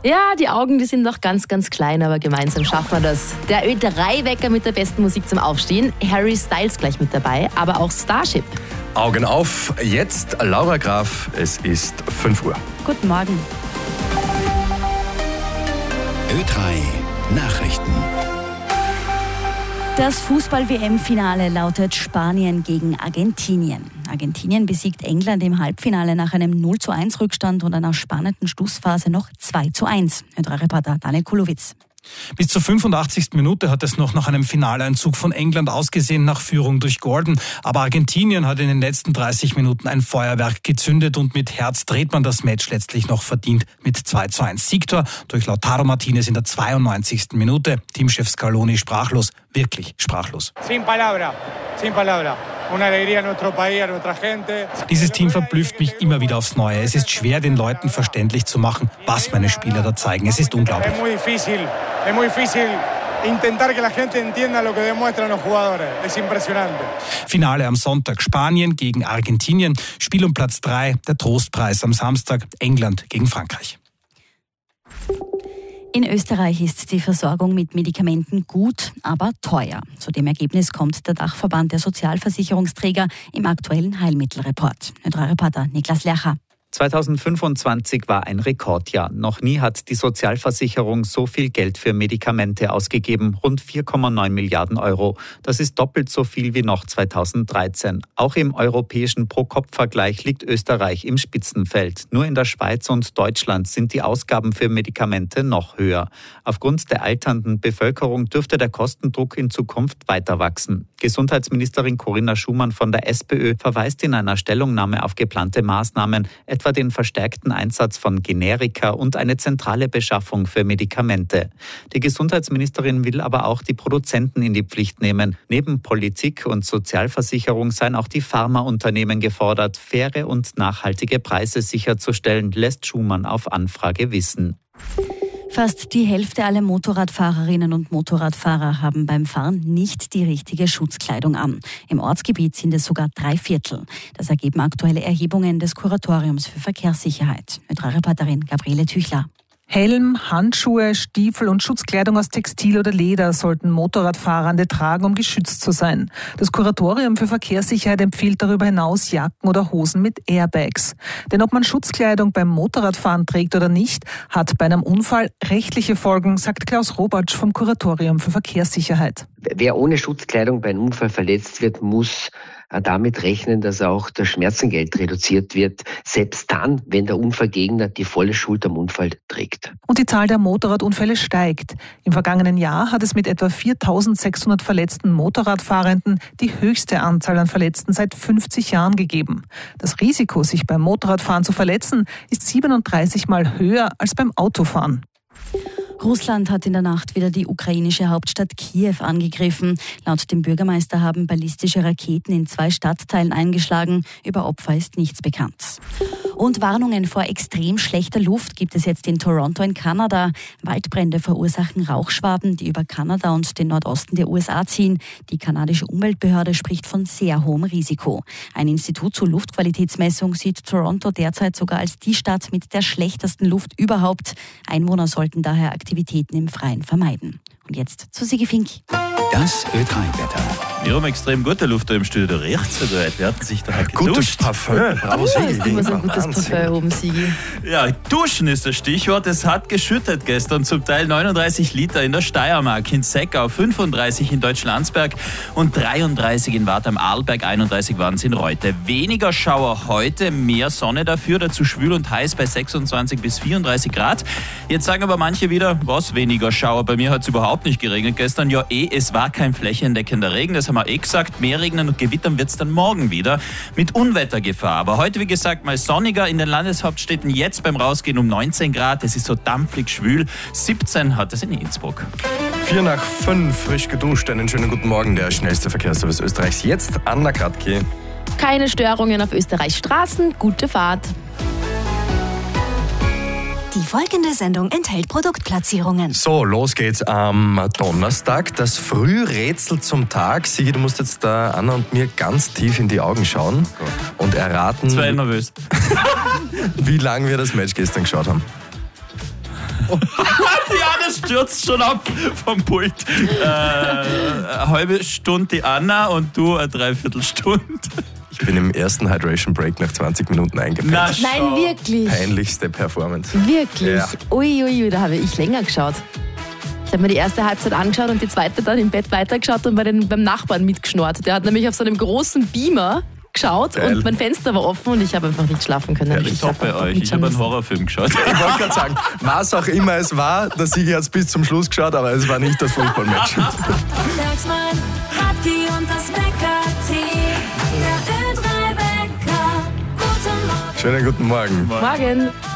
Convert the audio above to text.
Ja, die Augen, die sind noch ganz, ganz klein, aber gemeinsam schaffen wir das. Der Ö3-Wecker mit der besten Musik zum Aufstehen. Harry Styles gleich mit dabei, aber auch Starship. Augen auf, jetzt Laura Graf, es ist 5 Uhr. Guten Morgen. Ö3 Nachrichten. Das Fußball-WM-Finale lautet Spanien gegen Argentinien. Argentinien besiegt England im Halbfinale nach einem 0:1 Rückstand und einer spannenden Schlussphase noch 2:1. Ö3-Reporter Daniel Kulowitz. Bis zur 85. Minute hat es noch nach einem Finaleinzug von England ausgesehen, nach Führung durch Gordon. Aber Argentinien hat in den letzten 30 Minuten ein Feuerwerk gezündet und mit Herz dreht man das Match letztlich noch verdient mit 2:1. Siegtor durch Lautaro Martinez in der 92. Minute. Teamchef Scaloni sprachlos, wirklich sprachlos. Sin palabra. Una alegría a nuestro país, a nuestra gente. Dieses Team verblüfft mich immer wieder aufs Neue. Es ist schwer, den Leuten verständlich zu machen, was meine Spieler da zeigen. Es ist unglaublich. Es muy difícil intentar que la gente entienda lo que demuestran los jugadores. Es impresionante. Finale am Sonntag. Spanien gegen Argentinien. Spiel um Platz 3. Der Trostpreis am Samstag. England gegen Frankreich. In Österreich ist die Versorgung mit Medikamenten gut, aber teuer. Zu dem Ergebnis kommt der Dachverband der Sozialversicherungsträger im aktuellen Heilmittelreport. Ö3-Reporter Niklas Lercher. 2025 war ein Rekordjahr. Noch nie hat die Sozialversicherung so viel Geld für Medikamente ausgegeben, rund 4,9 Milliarden Euro. Das ist doppelt so viel wie noch 2013. Auch im europäischen Pro-Kopf-Vergleich liegt Österreich im Spitzenfeld. Nur in der Schweiz und Deutschland sind die Ausgaben für Medikamente noch höher. Aufgrund der alternden Bevölkerung dürfte der Kostendruck in Zukunft weiter wachsen. Gesundheitsministerin Corinna Schumann von der SPÖ verweist in einer Stellungnahme auf geplante Maßnahmen, etwa den verstärkten Einsatz von Generika und eine zentrale Beschaffung für Medikamente. Die Gesundheitsministerin will aber auch die Produzenten in die Pflicht nehmen. Neben Politik und Sozialversicherung seien auch die Pharmaunternehmen gefordert, faire und nachhaltige Preise sicherzustellen, lässt Schumann auf Anfrage wissen. Fast die Hälfte aller Motorradfahrerinnen und Motorradfahrer haben beim Fahren nicht die richtige Schutzkleidung an. Im Ortsgebiet sind es sogar 3/4. Das ergeben aktuelle Erhebungen des Kuratoriums für Verkehrssicherheit. Ö3-Reporterin Gabriele Tüchler. Helm, Handschuhe, Stiefel und Schutzkleidung aus Textil oder Leder sollten Motorradfahrende tragen, um geschützt zu sein. Das Kuratorium für Verkehrssicherheit empfiehlt darüber hinaus Jacken oder Hosen mit Airbags. Denn ob man Schutzkleidung beim Motorradfahren trägt oder nicht, hat bei einem Unfall rechtliche Folgen, sagt Klaus Robatsch vom Kuratorium für Verkehrssicherheit. Wer ohne Schutzkleidung bei einem Unfall verletzt wird, muss damit rechnen, dass auch das Schmerzengeld reduziert wird, selbst dann, wenn der Unfallgegner die volle Schuld am Unfall trägt. Und die Zahl der Motorradunfälle steigt. Im vergangenen Jahr hat es mit etwa 4.600 verletzten Motorradfahrenden die höchste Anzahl an Verletzten seit 50 Jahren gegeben. Das Risiko, sich beim Motorradfahren zu verletzen, ist 37 Mal höher als beim Autofahren. Russland hat in der Nacht wieder die ukrainische Hauptstadt Kiew angegriffen. Laut dem Bürgermeister haben ballistische Raketen in 2 Stadtteilen eingeschlagen. Über Opfer ist nichts bekannt. Und Warnungen vor extrem schlechter Luft gibt es jetzt in Toronto in Kanada. Waldbrände verursachen Rauchschwaden, die über Kanada und den Nordosten der USA ziehen. Die kanadische Umweltbehörde spricht von sehr hohem Risiko. Ein Institut zur Luftqualitätsmessung sieht Toronto derzeit sogar als die Stadt mit der schlechtesten Luft überhaupt. Einwohner sollten daher Aktivitäten im Freien vermeiden. Und jetzt zu Sigi Fink. Das Ö3-Wetter. Wir haben extrem gute Luft da im Studio. Da riecht es sogar. Wir hatten sich da halt Gutes geduscht. Parfum. Bravo, Ja, Sigi. ist immer so ein gutes Parfum oben, Sigi. Ja, duschen ist das Stichwort. Es hat geschüttet gestern. Zum Teil 39 Liter in der Steiermark, in Seckau, 35 in Deutschlandsberg und 33 in Wart am Arlberg, 31 waren es in Reute. Weniger Schauer heute, mehr Sonne dafür. Dazu schwül und heiß bei 26 bis 34 Grad. Jetzt sagen aber manche wieder, was weniger Schauer? Bei mir hat es überhaupt nicht geregnet gestern. Ja, es war kein flächendeckender Regen, das haben wir gesagt. Mehr regnen und gewittern wird es dann morgen wieder mit Unwettergefahr. Aber heute, wie gesagt, mal sonniger in den Landeshauptstädten. Jetzt beim Rausgehen um 19 Grad. Es ist so dampfig schwül. 17 hat es in Innsbruck. 4:05, frisch geduscht. Einen schönen guten Morgen, der schnellste Verkehrsservice Österreichs. Jetzt Anna Kratki. Keine Störungen auf Österreichs Straßen. Gute Fahrt. Die folgende Sendung enthält Produktplatzierungen. So, los geht's am Donnerstag. Das Frührätsel zum Tag. Sigi, du musst jetzt da Anna und mir ganz tief in die Augen schauen und erraten, Zwei nervös. wie lange wir das Match gestern geschaut haben. Diana stürzt schon ab vom Pult. Eine halbe Stunde die Anna und du eine Dreiviertelstunde. Ich bin im ersten Hydration Break nach 20 Minuten eingepennt. Nein, wirklich. Peinlichste Performance. Wirklich? Ja. Uiuiui, da habe ich länger geschaut. Ich habe mir die erste Halbzeit angeschaut und die zweite dann im Bett weitergeschaut und beim Nachbarn mitgeschnurrt. Der hat nämlich auf so einem großen Beamer geschaut. Geil. Und mein Fenster war offen und ich habe einfach nicht schlafen können. Ich top bei euch. Ich habe einen Horrorfilm geschaut. Ich wollte gerade sagen, was auch immer es war, der Sigi hat es bis zum Schluss geschaut, aber es war nicht das Fußballmatch. Bergsmann, Radki und das Wecker-Team. Der Ö3-Wecker. Guten Morgen. Schönen guten Morgen. Morgen.